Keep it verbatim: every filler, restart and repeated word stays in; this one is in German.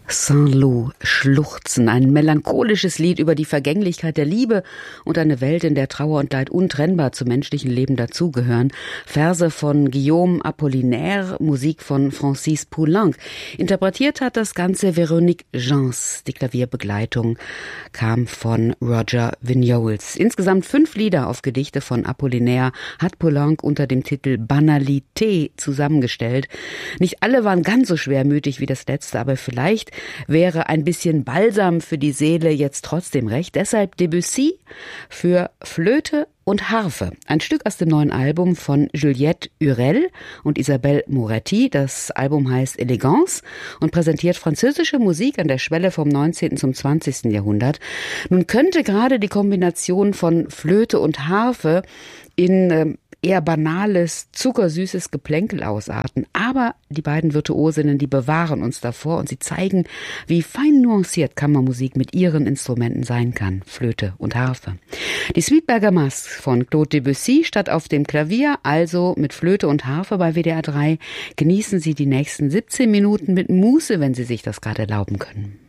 Saint-Lô, Schluchzen, ein melancholisches Lied über die Vergänglichkeit der Liebe und eine Welt, in der Trauer und Leid untrennbar zum menschlichen Leben dazugehören. Verse von Guillaume Apollinaire, Musik von Francis Poulenc. Interpretiert hat das Ganze Véronique Gens. Die Klavierbegleitung kam von Roger Vignoles. Insgesamt fünf Lieder auf Gedichte von Apollinaire hat Poulenc unter dem Titel Banalité zusammengestellt. Nicht alle waren ganz so schwermütig wie das letzte, aber vielleicht wäre ein bisschen Balsam für die Seele jetzt trotzdem recht. Deshalb Debussy für Flöte und Harfe. Ein Stück aus dem neuen Album von Juliette Hurel und Isabelle Moretti. Das Album heißt Elegance und präsentiert französische Musik an der Schwelle vom neunzehnten zum zwanzigsten Jahrhundert. Nun könnte gerade die Kombination von Flöte und Harfe in äh, eher banales, zuckersüßes Geplänkel ausarten. Aber die beiden Virtuosinnen, die bewahren uns davor und sie zeigen, wie fein nuanciert Kammermusik mit ihren Instrumenten sein kann. Flöte und Harfe. Die Suite Bergamasque von Claude Debussy statt auf dem Klavier, also mit Flöte und Harfe bei W D R drei. Genießen Sie die nächsten siebzehn Minuten mit Muße, wenn Sie sich das gerade erlauben können.